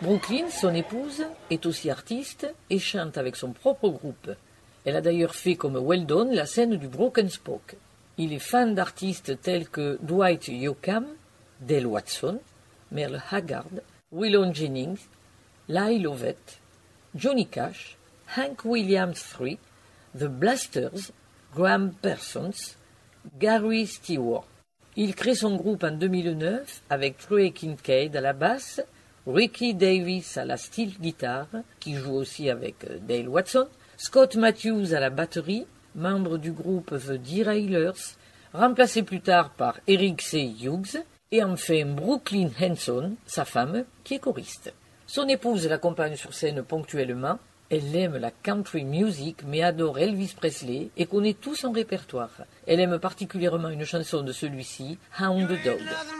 Brooklyn, son épouse, est aussi artiste et chante avec son propre groupe. Elle a d'ailleurs fait comme Weldon la scène du Broken Spoke. Il est fan d'artistes tels que Dwight Yoakam, Dale Watson, Merle Haggard, Waylon Jennings, Lyle Lovett, Johnny Cash, Hank Williams III, The Blasters, Graham Parsons, Gary Stewart. Il crée son groupe en 2009 avec Chloe Kincaid à la basse, Ricky Davis à la steel guitare, qui joue aussi avec Dale Watson, Scott Matthews à la batterie, membre du groupe The Derailers, remplacé plus tard par Eric C. Hughes, et enfin Brooklyn Henson, sa femme, qui est choriste. Son épouse l'accompagne sur scène ponctuellement. Elle aime la country music mais adore Elvis Presley et connaît tout son répertoire. Elle aime particulièrement une chanson de celui-ci, Hound Dog.